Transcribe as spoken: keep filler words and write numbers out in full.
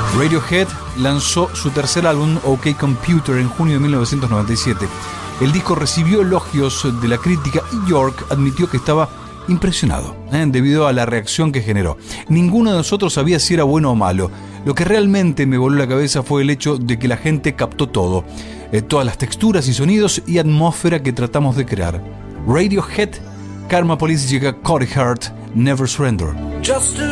Radiohead lanzó su tercer álbum, OK Computer, en junio de mil novecientos noventa y siete. El disco recibió elogios de la crítica y York admitió que estaba impresionado ¿eh? debido a la reacción que generó. Ninguno de nosotros sabía si era bueno o malo. Lo que realmente me voló la cabeza fue el hecho de que la gente captó todo, eh, todas las texturas y sonidos y atmósfera que tratamos de crear. Radiohead, Karma Police llega Cody Heart, Never Surrender. Just